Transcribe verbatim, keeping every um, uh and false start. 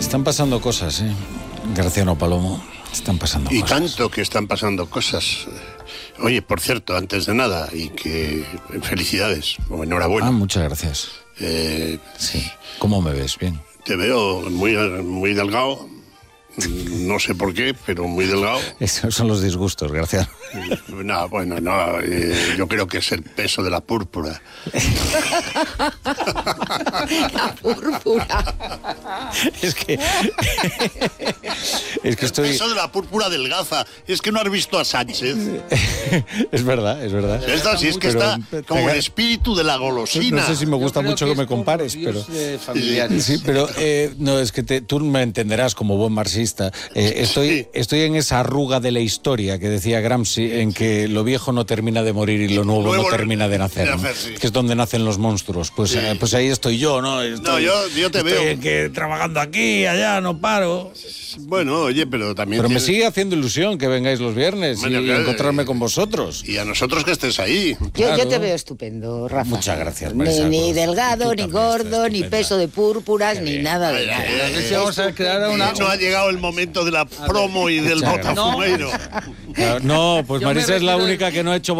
Están pasando cosas, ¿eh? Graciano Palomo, están pasando y cosas. Y tanto que están pasando cosas. Oye, por cierto, antes de nada, y que felicidades, o enhorabuena. Ah, muchas gracias. Eh, sí. ¿Cómo me ves? Bien. Te veo muy, muy delgado. No sé por qué, pero muy delgado. Esos son los disgustos, Graciano. No, bueno, no, eh, yo creo que es el peso de la púrpura. La púrpura. Es que... es que estoy... El peso de la púrpura delgaza. Es que no has visto a Sánchez. Es verdad, es verdad. Esto sí es que pero, está como el espíritu de la golosina. No sé si me gusta mucho que, que me compares, pero... Sí, pero eh, no, es que te, tú me entenderás como buen marxista. Eh, estoy, sí. estoy en esa arruga de la historia que decía Gramsci, en que lo viejo no termina de morir y lo nuevo, nuevo no termina de nacer, ¿no? Sí. Que es donde nacen los monstruos. Pues, sí. eh, pues ahí estoy yo, ¿no? Estoy, no, yo, yo te estoy veo. En que, trabajando aquí, allá, no paro. Bueno, oye, pero también... Pero tienes... me sigue haciendo ilusión que vengáis los viernes bueno, y claro, encontrarme con vosotros. Y a nosotros que estés ahí. Yo, claro. yo te veo estupendo, Rafa. Muchas gracias, Marisa. Ni, ni delgado, ni gordo, ni peso de púrpuras, ni nada de nada. Eh, eh, vamos a crear una... No ha llegado el momento de la promo y del botafumeiro. No, no, pues Marisa es la única que no ha hecho